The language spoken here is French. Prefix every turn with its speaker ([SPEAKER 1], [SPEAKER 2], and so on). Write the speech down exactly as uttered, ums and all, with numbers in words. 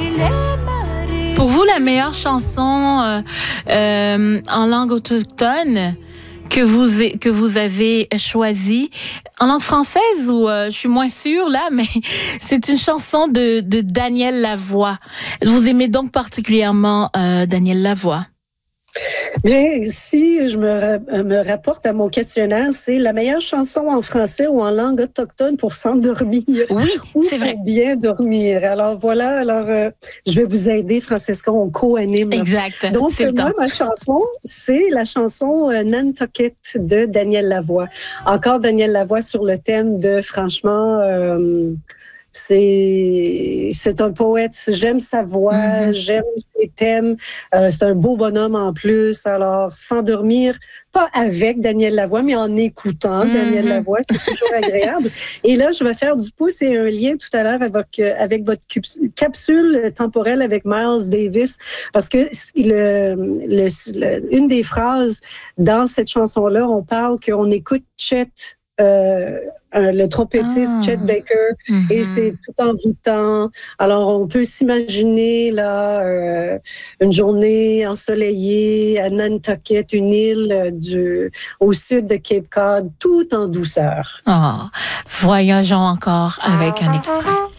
[SPEAKER 1] Pour vous, la meilleure chanson euh, euh, en langue autochtone que vous que vous avez choisie, en langue française ou euh, je suis moins sûre là, mais c'est une chanson de, de Daniel Lavoie. Vous aimez donc particulièrement euh, Daniel Lavoie?
[SPEAKER 2] Bien, si je me, me rapporte à mon questionnaire, c'est la meilleure chanson en français ou en langue autochtone pour s'endormir.
[SPEAKER 1] Oui,
[SPEAKER 2] ou
[SPEAKER 1] c'est vrai.
[SPEAKER 2] Pour bien dormir. Alors voilà, alors euh, je vais vous aider, Francesca, on co-anime.
[SPEAKER 1] Exact.
[SPEAKER 2] Donc,
[SPEAKER 1] c'est
[SPEAKER 2] moi, ma chanson, c'est la chanson euh, Nantucket de Daniel Lavoie. Encore Daniel Lavoie sur le thème de, franchement... Euh, C'est, c'est un poète. J'aime sa voix, mm-hmm. j'aime ses thèmes. Euh, c'est un beau bonhomme en plus. Alors, s'endormir, pas avec Daniel Lavoie, mais en écoutant mm-hmm. Daniel Lavoie, c'est toujours agréable. Et là, je vais faire du pouce et un lien tout à l'heure avec, avec votre capsule temporelle avec Miles Davis, parce que le, le, le, une des phrases dans cette chanson-là, on parle qu'on écoute Chet. Euh, le trompettiste ah. Chet Baker, mm-hmm. et c'est tout envoûtant. Alors, on peut s'imaginer là euh, une journée ensoleillée à Nantucket, une île du, au sud de Cape Cod, tout en douceur.
[SPEAKER 1] Oh, voyageons encore avec un extrait.